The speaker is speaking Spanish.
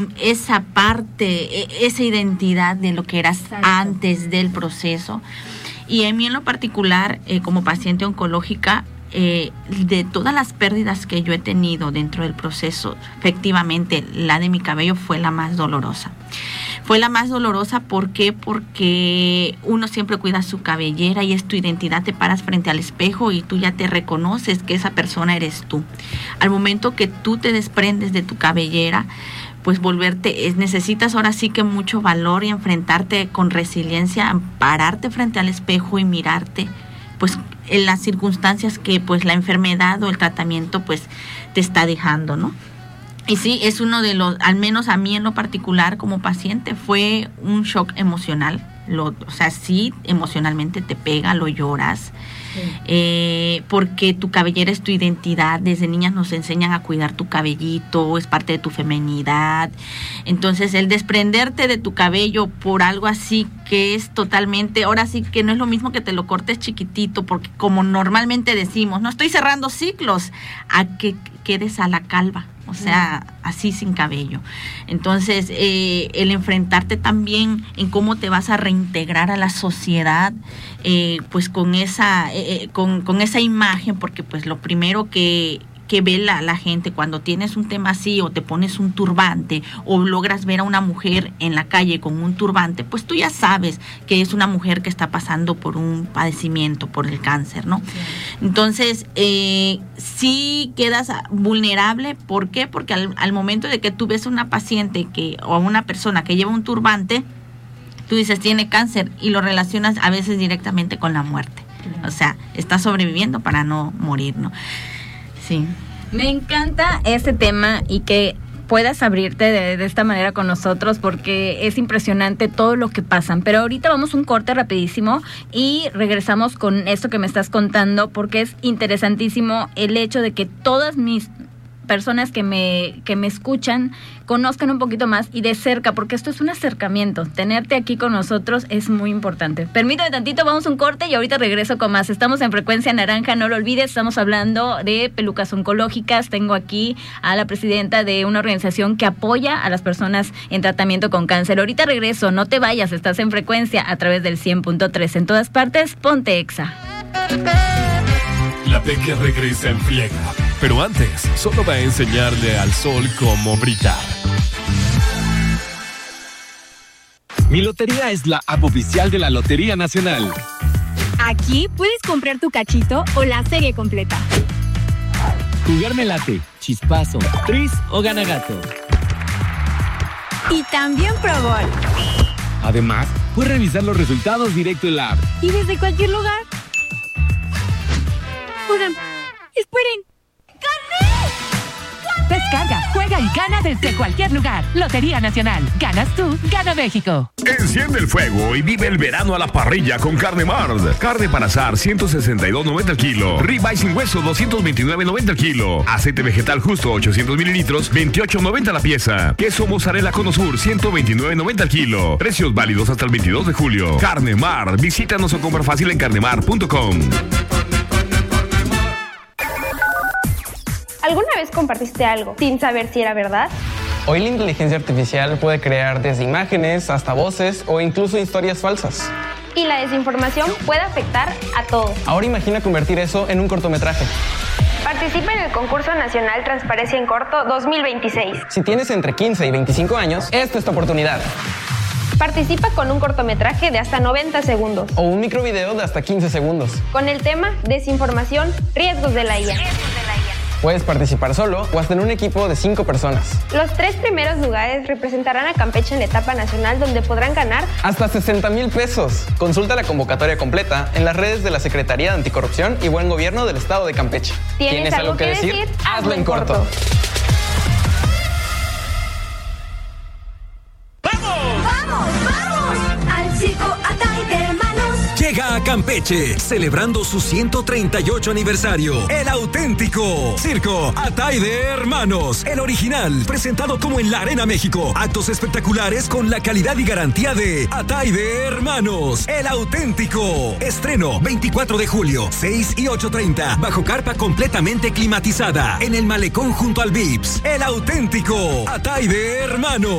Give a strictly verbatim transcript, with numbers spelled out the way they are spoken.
esa parte, esa identidad de lo que eras Exacto. antes del proceso. Y en mí en lo particular, eh, como paciente oncológica, eh, de todas las pérdidas que yo he tenido dentro del proceso, efectivamente la de mi cabello fue la más dolorosa. Fue la más dolorosa, ¿por qué? Porque uno siempre cuida su cabellera y es tu identidad, te paras frente al espejo y tú ya te reconoces que esa persona eres tú. Al momento que tú te desprendes de tu cabellera, pues volverte, es, necesitas ahora sí que mucho valor y enfrentarte con resiliencia, pararte frente al espejo y mirarte, pues en las circunstancias que pues la enfermedad o el tratamiento pues te está dejando, ¿no? Y sí, es uno de los, al menos a mí en lo particular como paciente, fue un shock emocional. Lo, o sea, sí, emocionalmente te pega, lo lloras, sí. eh, porque tu cabellera es tu identidad. Desde niñas nos enseñan a cuidar tu cabellito, es parte de tu feminidad. Entonces, el desprenderte de tu cabello por algo así que es totalmente, ahora sí que no es lo mismo que te lo cortes chiquitito, porque como normalmente decimos, no estoy cerrando ciclos, a que quedes a la calva. O sea, así sin cabello. Entonces, eh, el enfrentarte también en cómo te vas a reintegrar a la sociedad, eh, pues con esa, eh, con, con esa imagen, porque pues lo primero que, que ve la, la gente cuando tienes un tema así, o te pones un turbante, o logras ver a una mujer en la calle con un turbante, pues tú ya sabes que es una mujer que está pasando por un padecimiento, por el cáncer, ¿no? Sí. Entonces, eh, sí quedas vulnerable. ¿Por qué? Porque al, al momento de que tú ves a una paciente que, o a una persona que lleva un turbante, tú dices, tiene cáncer, y lo relacionas a veces directamente con la muerte. Claro. O sea, está sobreviviendo para no morir, ¿no? Sí. Me encanta este tema y que puedas abrirte de, de esta manera con nosotros, porque es impresionante todo lo que pasan. Pero ahorita vamos un corte rapidísimo y regresamos con esto que me estás contando, porque es interesantísimo el hecho de que todas mis personas que me, que me escuchan conozcan un poquito más y de cerca, porque esto es un acercamiento. Tenerte aquí con nosotros es muy importante. Permítame tantito, vamos a un corte y ahorita regreso con más. Estamos en Frecuencia Naranja, no lo olvides, estamos hablando de pelucas oncológicas. Tengo aquí a la presidenta de una organización que apoya a las personas en tratamiento con cáncer. Ahorita regreso, no te vayas, estás en Frecuencia a través del cien punto tres. En todas partes, ponte Exa. La Peque regresa en friega, pero antes solo va a enseñarle al sol cómo brillar. Mi Lotería es la app oficial de la Lotería Nacional. Aquí puedes comprar tu cachito o la serie completa. Jugarme late, chispazo, tris o ganagato. Y también Pro Bowl. Además, puedes revisar los resultados directo en la app. Y desde cualquier lugar. Oigan, esperen. ¡Gané! ¡Gané! Descarga, juega y gana desde cualquier lugar. Lotería Nacional. Ganas tú, gana México. Enciende el fuego y vive el verano a la parrilla con Carne Mart. Carne para asar, ciento sesenta y dos noventa el kilo. Ribeye sin hueso, doscientos veintinueve noventa el kilo. Aceite vegetal justo, ochocientos mililitros, veintiocho noventa la pieza. Queso mozzarella Cono Sur, ciento veintinueve noventa el kilo. Precios válidos hasta el veintidós de julio. Carne Mart. Visítanos o compra fácil en carnemart punto com. ¿Alguna vez compartiste algo sin saber si era verdad? Hoy la inteligencia artificial puede crear desde imágenes hasta voces o incluso historias falsas. Y la desinformación puede afectar a todos. Ahora imagina convertir eso en un cortometraje. Participa en el concurso nacional Transparencia en Corto dos mil veintiséis. Si tienes entre quince y veinticinco años, esta es tu oportunidad. Participa con un cortometraje de hasta noventa segundos. O un microvideo de hasta quince segundos. Con el tema Desinformación, riesgos de la I A. Puedes participar solo o hasta en un equipo de cinco personas. Los tres primeros lugares representarán a Campeche en la etapa nacional, donde podrán ganar hasta sesenta mil pesos. Consulta la convocatoria completa en las redes de la Secretaría de Anticorrupción y Buen Gobierno del Estado de Campeche. ¿Tienes, ¿Tienes algo, algo que decir? decir? Hazlo en corto. corto. ¡Vamos! ¡Vamos, vamos! Al circo Atay de Hermanos. Llega a Campeche, celebrando su ciento treinta y ocho aniversario. El auténtico Circo Ataide Hermanos, el original, presentado como en la Arena México. Actos espectaculares con la calidad y garantía de Ataide Hermanos, el auténtico. Estreno veinticuatro de julio, seis y ocho treinta, bajo carpa completamente climatizada, en el malecón junto al Vips. El auténtico Ataide Hermanos.